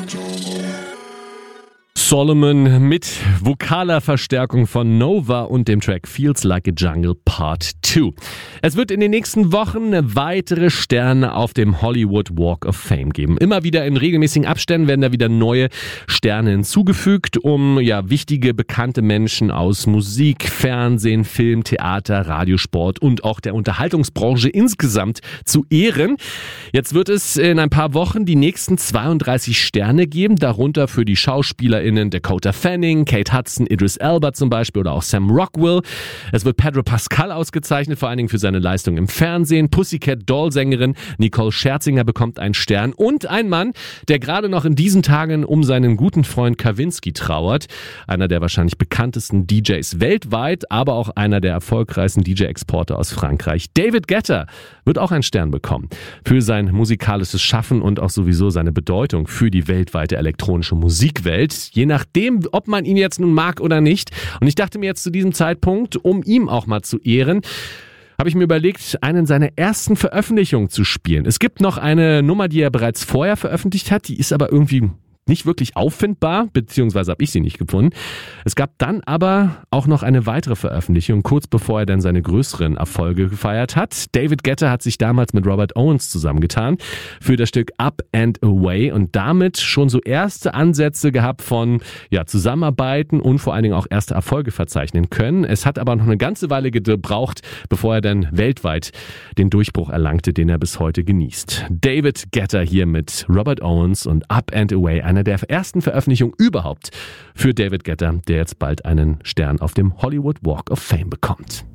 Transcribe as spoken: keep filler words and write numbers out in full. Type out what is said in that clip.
Solomon mit vokaler Verstärkung von Nova und dem Track Feels Like a Jungle Part zwei. Es wird in den nächsten Wochen weitere Sterne auf dem Hollywood Walk of Fame geben. Immer wieder in regelmäßigen Abständen werden da wieder neue Sterne hinzugefügt, um ja wichtige, bekannte Menschen aus Musik, Fernsehen, Film, Theater, Radiosport und auch der Unterhaltungsbranche insgesamt zu ehren. Jetzt wird es in ein paar Wochen die nächsten zweiunddreißig Sterne geben, darunter für die SchauspielerInnen Dakota Fanning, Kate Hudson, Idris Elba zum Beispiel oder auch Sam Rockwell. Es wird Pedro Pascal ausgezeichnet, vor allen Dingen für seine Leistung im Fernsehen. Pussycat Doll-Sängerin Nicole Scherzinger bekommt einen Stern und ein Mann, der gerade noch in diesen Tagen um seinen guten Freund Kavinsky trauert. Einer der wahrscheinlich bekanntesten D Js weltweit, aber auch einer der erfolgreichsten D J-Exporter aus Frankreich. David Guetta wird auch einen Stern bekommen für sein musikalisches Schaffen und auch sowieso seine Bedeutung für die weltweite elektronische Musikwelt. Je nachdem, ob man ihn jetzt nun mag oder nicht. Und ich dachte mir jetzt zu diesem Zeitpunkt, um ihm auch mal zu ehren, habe ich mir überlegt, einen seiner ersten Veröffentlichungen zu spielen. Es gibt noch eine Nummer, die er bereits vorher veröffentlicht hat, die ist aber irgendwie nicht wirklich auffindbar, beziehungsweise habe ich sie nicht gefunden. Es gab dann aber auch noch eine weitere Veröffentlichung, kurz bevor er dann seine größeren Erfolge gefeiert hat. David Guetta hat sich damals mit Robert Owens zusammengetan für das Stück Up and Away und damit schon so erste Ansätze gehabt von ja, Zusammenarbeiten und vor allen Dingen auch erste Erfolge verzeichnen können. Es hat aber noch eine ganze Weile gebraucht, bevor er dann weltweit den Durchbruch erlangte, den er bis heute genießt. David Guetta hier mit Robert Owens und Up and Away, einer der ersten Veröffentlichungen überhaupt für David Guetta, der jetzt bald einen Stern auf dem Hollywood Walk of Fame bekommt.